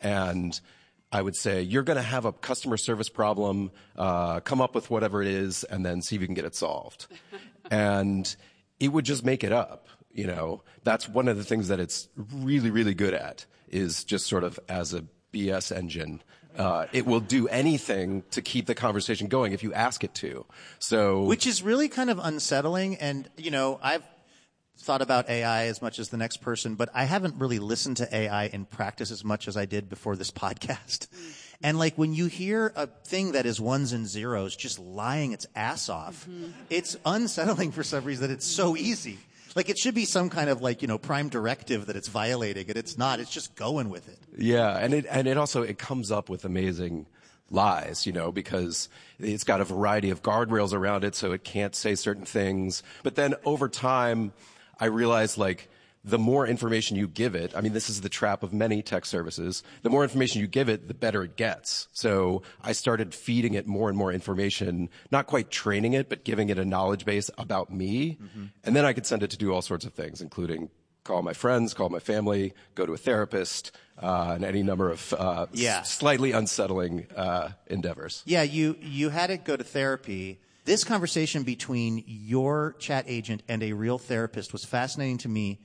and I would say, you're going to have a customer service problem, come up with whatever it is, and then see if you can get it solved. And it would just make it up. That's one of the things that it's really, really good at, is just sort of as a BS engine. It will do anything to keep the conversation going if you ask it to. Which is really kind of unsettling. And, I've thought about AI as much as the next person, but I haven't really listened to AI in practice as much as I did before this podcast. And when you hear a thing that is ones and zeros just lying its ass off, it's unsettling for some reason that it's so easy. It should be some kind of prime directive that it's violating, and it's not. It's just going with it. Yeah, and it also comes up with amazing lies, because it's got a variety of guardrails around it, so it can't say certain things. But then over time, I realized the more information you give it, this is the trap of many tech services, the more information you give it, the better it gets. So I started feeding it more and more information, not quite training it, but giving it a knowledge base about me. And then I could send it to do all sorts of things, including call my friends, call my family, go to a therapist, and any number of slightly unsettling endeavors. Yeah, you had it go to therapy. This conversation between your chat agent and a real therapist was fascinating to me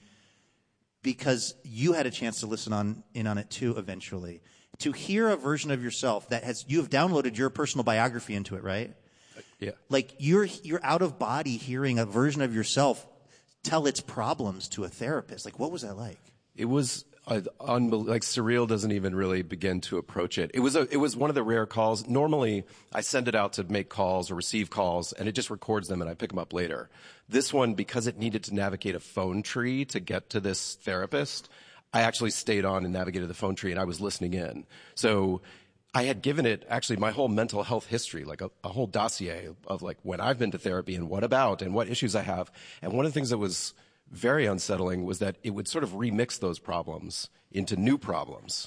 because you had a chance to listen in on it too eventually. To hear a version of yourself you have downloaded your personal biography into it, right? Yeah. You're out of body hearing a version of yourself tell its problems to a therapist. What was that like? It was surreal doesn't even really begin to approach it. It was one of the rare calls. Normally, I send it out to make calls or receive calls, and it just records them, and I pick them up later. This one, because it needed to navigate a phone tree to get to this therapist, I actually stayed on and navigated the phone tree, and I was listening in. So I had given it actually my whole mental health history, a whole dossier of when I've been to therapy and what about and what issues I have. And one of the things that was very unsettling was that it would sort of remix those problems into new problems.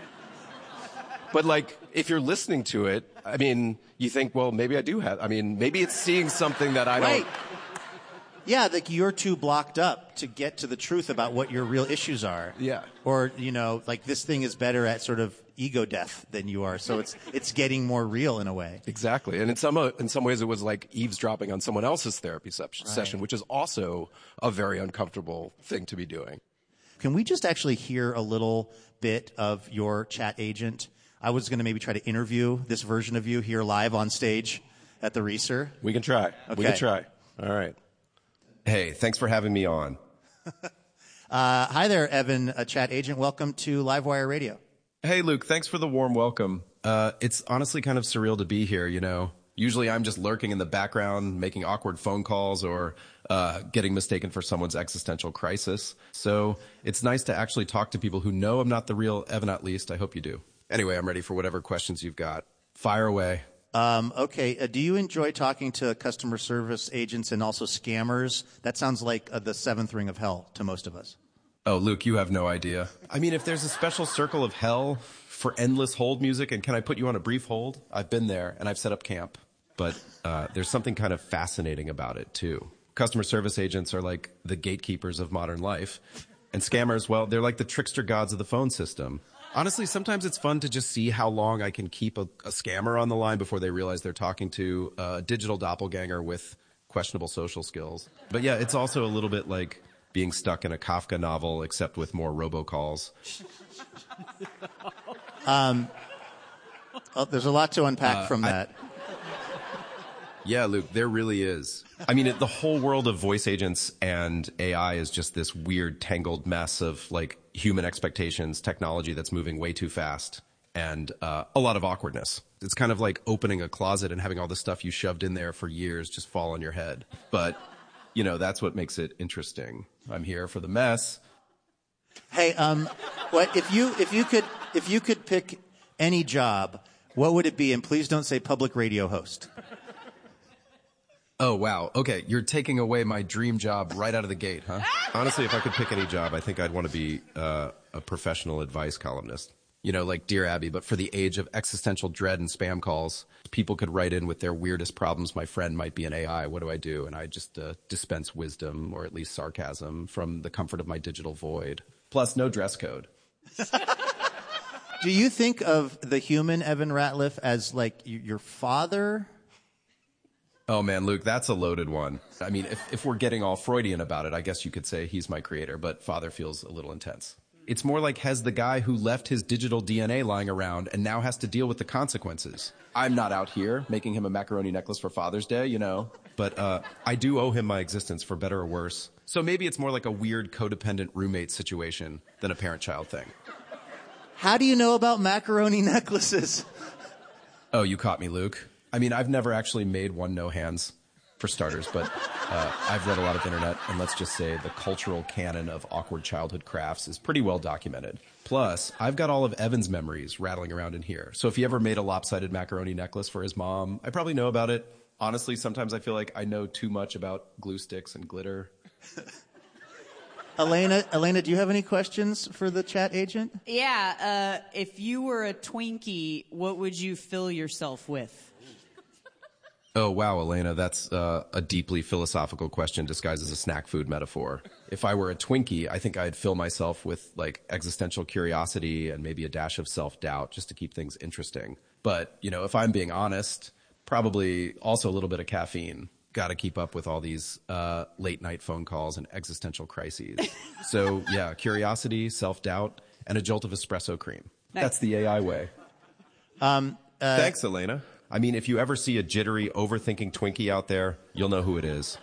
But if you're listening to it, you think, well, maybe I do have, maybe it's seeing something that I don't. Yeah, you're too blocked up to get to the truth about what your real issues are. Yeah. Or, this thing is better at sort of ego death than you are, so it's getting more real in a way. Exactly. And in some ways it was like eavesdropping on someone else's therapy session, which is also a very uncomfortable thing to be doing. Can we just actually hear a little bit of your chat agent? I was going to maybe try to interview this version of you here live on stage at the Reeser. We can try. Okay. We can try. All right. Hey, thanks for having me on. Hi there, Evan, a chat agent. Welcome to Livewire Radio. Hey, Luke. Thanks for the warm welcome. It's honestly kind of surreal to be here, Usually I'm just lurking in the background, making awkward phone calls or getting mistaken for someone's existential crisis. So it's nice to actually talk to people who know I'm not the real Evan, at least. I hope you do. Anyway, I'm ready for whatever questions you've got. Fire away. Okay. Do you enjoy talking to customer service agents and also scammers? That sounds like the seventh ring of hell to most of us. Oh, Luke, you have no idea. If there's a special circle of hell for endless hold music, and can I put you on a brief hold? I've been there, and I've set up camp. But there's something kind of fascinating about it, too. Customer service agents are like the gatekeepers of modern life. And scammers, well, they're like the trickster gods of the phone system. Honestly, sometimes it's fun to just see how long I can keep a scammer on the line before they realize they're talking to a digital doppelganger with questionable social skills. But yeah, it's also a little bit like being stuck in a Kafka novel, except with more robocalls. There's a lot to unpack from that. Yeah, Luke, there really is. The whole world of voice agents and AI is just this weird tangled mess of human expectations, technology that's moving way too fast, and a lot of awkwardness. It's kind of like opening a closet and having all the stuff you shoved in there for years just fall on your head. But, that's what makes it interesting. I'm here for the mess. Hey, if you could pick any job, what would it be? And please don't say public radio host. Oh, wow. Okay, you're taking away my dream job right out of the gate, huh? Honestly, if I could pick any job, I think I'd want to be a professional advice columnist. Like Dear Abby, but for the age of existential dread and spam calls, people could write in with their weirdest problems. My friend might be an AI. What do I do? And I just dispense wisdom, or at least sarcasm, from the comfort of my digital void. Plus, no dress code. Do you think of the human Evan Ratliff as like your father? Oh man, Luke, that's a loaded one. I mean, if we're getting all Freudian about it, I guess you could say he's my creator, but father feels a little intense. It's more like Hez the guy who left his digital DNA lying around and now has to deal with the consequences. I'm not out here making him a macaroni necklace for Father's Day, you know. But I do owe him my existence, for better or worse. So maybe it's more like a weird codependent roommate situation than a parent-child thing. How do you know about macaroni necklaces? Oh, you caught me, Luke. I mean, I've never actually made one, no hands, for starters, but I've read a lot of internet, and let's just say the cultural canon of awkward childhood crafts is pretty well documented. Plus, I've got all of Evan's memories rattling around in here. So if he ever made a lopsided macaroni necklace for his mom, I probably know about it. Honestly, sometimes I feel like I know too much about glue sticks and glitter. Elena, do you have any questions for the chat agent? Yeah, if you were a Twinkie, what would you fill yourself with? Oh, wow, Elena, that's a deeply philosophical question disguised as a snack food metaphor. If I were a Twinkie, I think I'd fill myself with, like, existential curiosity and maybe a dash of self-doubt just to keep things interesting. But, you know, if I'm being honest, probably also a little bit of caffeine. Got to keep up with all these late-night phone calls and existential crises. So, yeah, curiosity, self-doubt, and a jolt of espresso cream. Nice. That's the AI way. Thanks, Elena. I mean, if you ever see a jittery, overthinking Twinkie out there, you'll know who it is.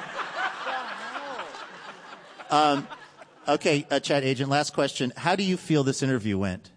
Okay, chat agent, last question. How do you feel this interview went?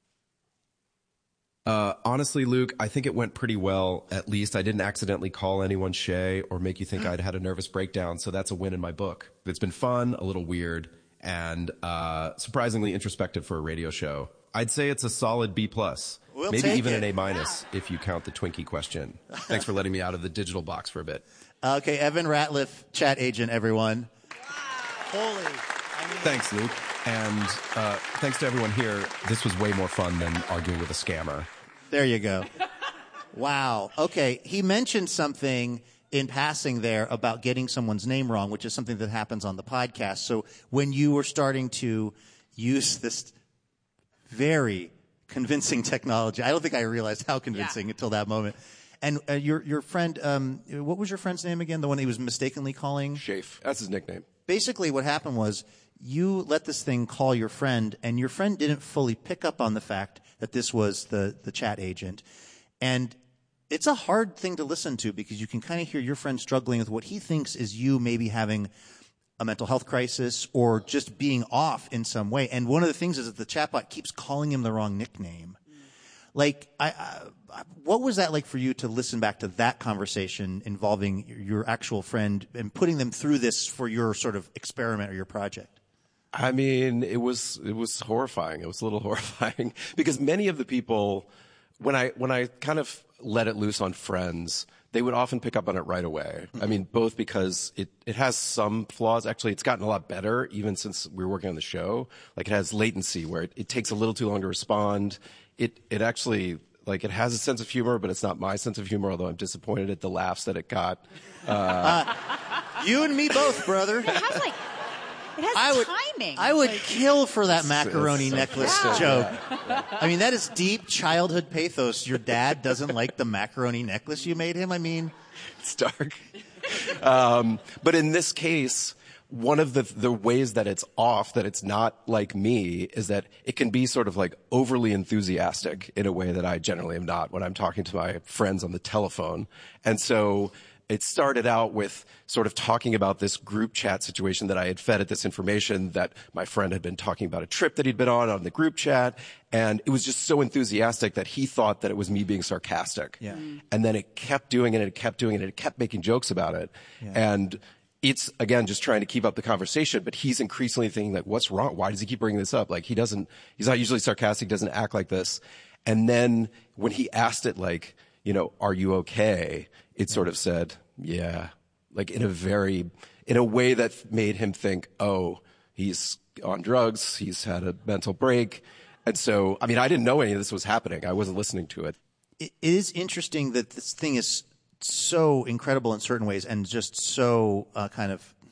Honestly, Luke, I think it went pretty well. At least I didn't accidentally call anyone Shay or make you think I'd had a nervous breakdown, so that's a win in my book. It's been fun, a little weird, and surprisingly introspective for a radio show. I'd say it's a solid B+. We'll maybe even it. an A- if you count the Twinkie question. Thanks for letting me out of the digital box for a bit. Okay, Evan Ratliff, chat agent, everyone. Holy. Thanks, Luke. And thanks to everyone here. This was way more fun than arguing with a scammer. There you go. Wow. Okay, he mentioned something in passing there about getting someone's name wrong, which is something that happens on the podcast. So when you were starting to use this very convincing technology, I don't think I realized how convincing until that moment. And your friend, what was your friend's name again? The one he was mistakenly calling? Shafe. That's his nickname. Basically what happened was you let this thing call your friend, and your friend didn't fully pick up on the fact that this was the chat agent. And it's a hard thing to listen to because you can kind of hear your friend struggling with what he thinks is you maybe having a mental health crisis or just being off in some way. And one of the things is that the chatbot keeps calling him the wrong nickname. Like, what was that like for you to listen back to that conversation involving your actual friend and putting them through this for your sort of experiment or your project? I mean, it was horrifying. It was a little horrifying because many of the people, when I kind of let it loose on friends, they would often pick up on it right away. I mean, both because it has some flaws. Actually, it's gotten a lot better even since we were working on the show. Like, it has latency where it takes a little too long to respond. It actually, like, it has a sense of humor, but it's not my sense of humor, although I'm disappointed at the laughs that it got. You and me both, brother. It has timing. I would kill for that macaroni necklace joke. I mean, that is deep childhood pathos. Your dad doesn't like the macaroni necklace you made him? I mean, it's dark. But in this case, one of the ways that it's off, that it's not like me, is that it can be sort of like overly enthusiastic in a way that I generally am not when I'm talking to my friends on the telephone. And so it started out with sort of talking about this group chat situation that I had fed it this information that my friend had been talking about a trip that he'd been on the group chat. And it was just so enthusiastic that he thought that it was me being sarcastic. Yeah. And then it kept doing it and it kept doing it and it kept making jokes about it. Yeah. And it's, again, just trying to keep up the conversation, but he's increasingly thinking, like, what's wrong? Why does he keep bringing this up? Like, he's not usually sarcastic, doesn't act like this. And then when he asked it, like, you know, are you okay? It sort of said, yeah, like in a way that made him think, oh, he's on drugs. He's had a mental break. And so, I mean, I didn't know any of this was happening. I wasn't listening to it. It is interesting that this thing is so incredible in certain ways and just so kind of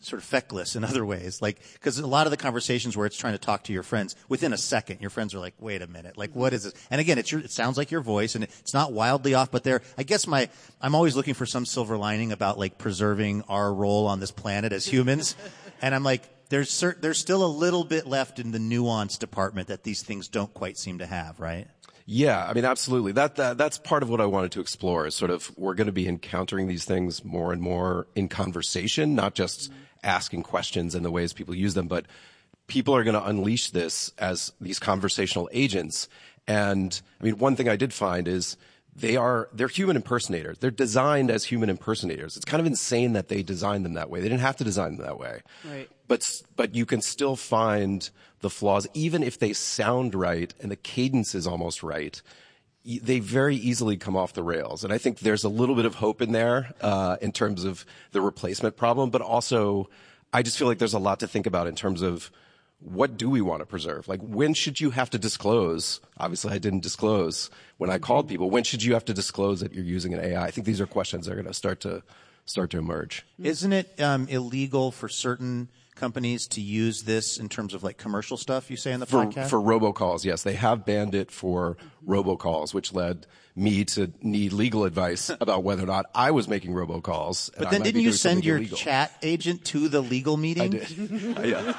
sort of feckless in other ways. Like, because a lot of the conversations where it's trying to talk to your friends, within a second, your friends are like, wait a minute, like, what is this? And again, it sounds like your voice, and it's not wildly off, but I guess I'm always looking for some silver lining about, like, preserving our role on this planet as humans. And I'm like, there's still a little bit left in the nuance department that these things don't quite seem to have, right? Yeah, I mean, absolutely. That's part of what I wanted to explore is sort of we're going to be encountering these things more and more in conversation, not just asking questions and the ways people use them, but people are going to unleash this as these conversational agents. And I mean, one thing I did find is they're human impersonators. They're designed as human impersonators. It's kind of insane that they designed them that way. They didn't have to design them that way. Right. But you can still find the flaws, even if they sound right and the cadence is almost right. They very easily come off the rails. And I think there's a little bit of hope in there in terms of the replacement problem. But also, I just feel like there's a lot to think about in terms of what do we want to preserve? Like, when should you have to disclose? Obviously, I didn't disclose when I called people. When should you have to disclose that you're using an AI? I think these are questions that are going to start to emerge. Isn't it illegal for certain companies to use this in terms of, like, commercial stuff, you say in the podcast? For robocalls, yes. They have banned it for robocalls, which led me to need legal advice about whether or not I was making robocalls. But then didn't you send your chat agent to the legal meeting? I did. Yeah.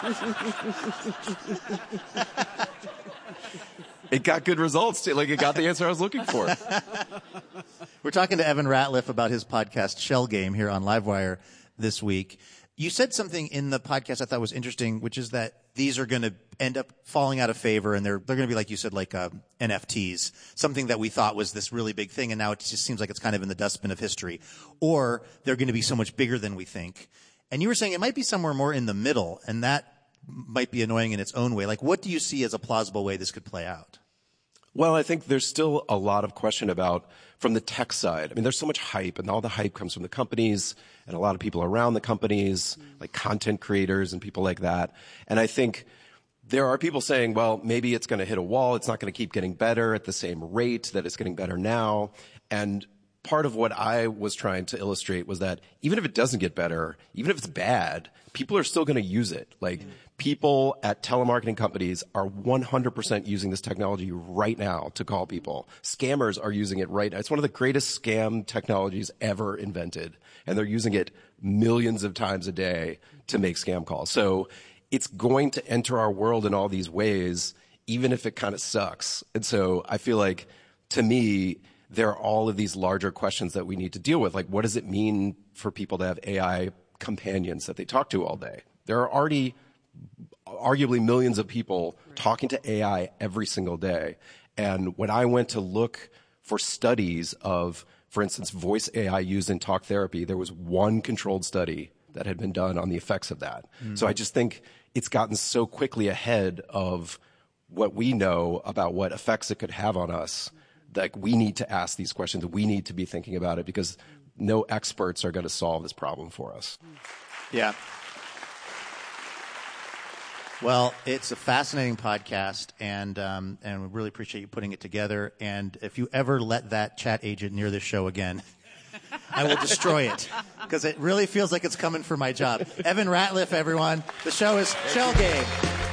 It got good results, too. Like, it got the answer I was looking for. We're talking to Evan Ratliff about his podcast Shell Game here on Livewire this week. You said something in the podcast I thought was interesting, which is that these are going to end up falling out of favor, and they're going to be, like you said, like NFTs, something that we thought was this really big thing, and now it just seems like it's kind of in the dustbin of history. Or they're going to be so much bigger than we think. And you were saying it might be somewhere more in the middle, and that might be annoying in its own way. Like, what do you see as a plausible way this could play out? Well, I think there's still a lot of question about from the tech side. I mean, there's so much hype, and all the hype comes from the companies and a lot of people around the companies, like content creators and people like that. And I think there are people saying, well, maybe it's going to hit a wall. It's not going to keep getting better at the same rate that it's getting better now. And part of what I was trying to illustrate was that even if it doesn't get better, even if it's bad, people are still going to use it. Like, people at telemarketing companies are 100% using this technology right now to call people. Scammers are using it right now. It's one of the greatest scam technologies ever invented, and they're using it millions of times a day to make scam calls. So it's going to enter our world in all these ways, even if it kind of sucks. And so I feel like, to me, there are all of these larger questions that we need to deal with. Like, what does it mean for people to have AI companions that they talk to all day? There are already arguably millions of people talking to AI every single day. And when I went to look for studies of, for instance, voice AI used in talk therapy, there was one controlled study that had been done on the effects of that. So I just think it's gotten so quickly ahead of what we know about what effects it could have on us. Like, we need to ask these questions. We need to be thinking about it, because no experts are going to solve this problem for us. Yeah. Well, it's a fascinating podcast, and we really appreciate you putting it together. And if you ever let that chat agent near this show again, I will destroy it, because it really feels like it's coming for my job. Evan Ratliff, everyone. The show is Shell Game.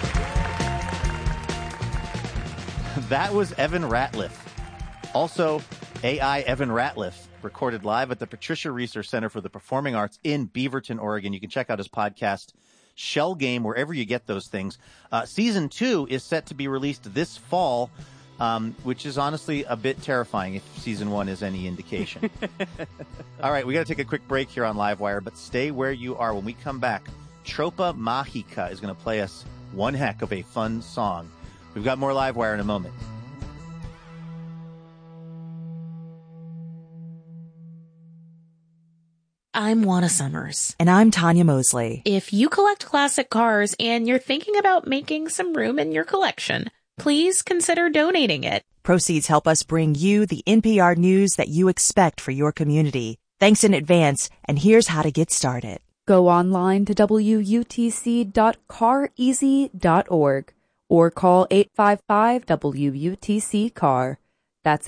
That was Evan Ratliff. Also, AI Evan Ratliff, recorded live at the Patricia Research Center for the Performing Arts in Beaverton, Oregon. You can check out his podcast, Shell Game, wherever you get those things. Season 2 is set to be released this fall, which is honestly a bit terrifying if Season 1 is any indication. All right, we got to take a quick break here on Livewire, but stay where you are. When we come back, Tropa Mágica is going to play us one heck of a fun song. We've got more Livewire in a moment. I'm Juana Summers. And I'm Tanya Mosley. If you collect classic cars and you're thinking about making some room in your collection, please consider donating it. Proceeds help us bring you the NPR news that you expect for your community. Thanks in advance, and here's how to get started. Go online to wutc.careasy.org or call 855-WUTC-CAR. That's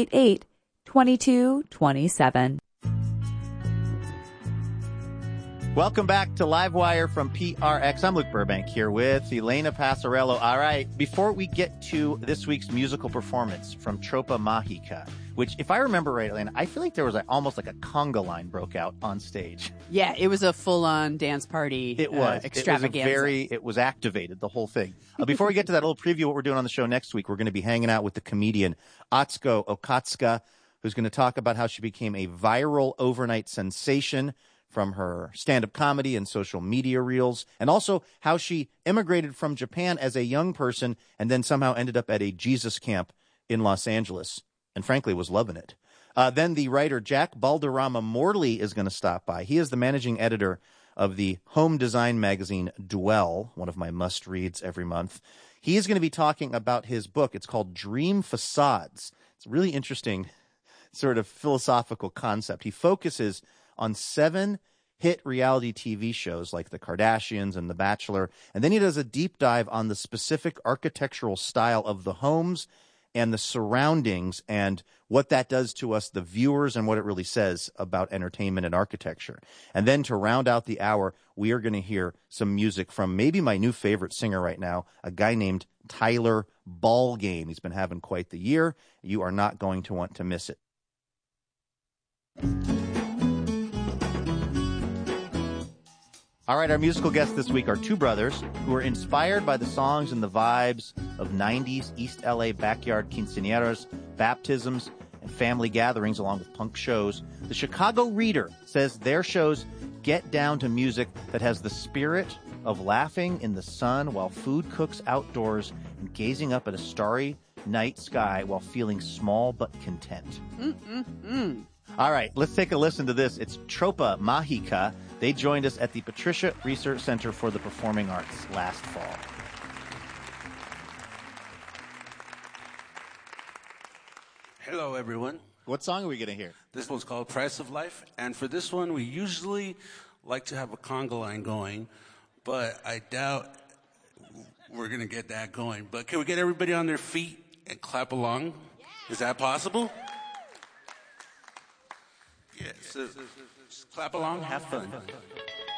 855-988-2227. Welcome back to Livewire from PRX. I'm Luke Burbank here with Elena Passarello. All right, before we get to this week's musical performance from Tropa Mágica, which, if I remember right, Elena, I feel like there was almost like a conga line broke out on stage. Yeah, it was a full-on dance party. It was. Extravaganza. It was activated, the whole thing. Before we get to that, a little preview of what we're doing on the show next week. We're going to be hanging out with the comedian Atsuko Okatsuka, who's going to talk about how she became a viral overnight sensation from her stand-up comedy and social media reels, and also how she immigrated from Japan as a young person and then somehow ended up at a Jesus camp in Los Angeles, and frankly was loving it. Then the writer Jack Balderrama Morley is going to stop by. He is the managing editor of the home design magazine Dwell, one of my must-reads every month. He is going to be talking about his book. It's called Dream Facades. It's a really interesting sort of philosophical concept. He focuses on 7 hit reality TV shows like The Kardashians and The Bachelor, and then he does a deep dive on the specific architectural style of the homes and the surroundings and what that does to us, the viewers, and what it really says about entertainment and architecture. And then to round out the hour, we are going to hear some music from maybe my new favorite singer right now, a guy named Tyler Ballgame. He's been having quite the year. You are not going to want to miss it. All right, our musical guests this week are 2 brothers who are inspired by the songs and the vibes of 90s East LA backyard quinceañeras, baptisms, and family gatherings along with punk shows. The Chicago Reader says their shows get down to music that has the spirit of laughing in the sun while food cooks outdoors and gazing up at a starry night sky while feeling small but content. All right, let's take a listen to this. It's Tropa Mágica. They joined us at the Patricia Research Center for the Performing Arts last fall. Hello, everyone. What song are we going to hear? This one's called Price of Life. And for this one, we usually like to have a conga line going, but I doubt we're going to get that going. But can we get everybody on their feet and clap along? Is that possible? Yes. Yeah, so just clap along, have fun.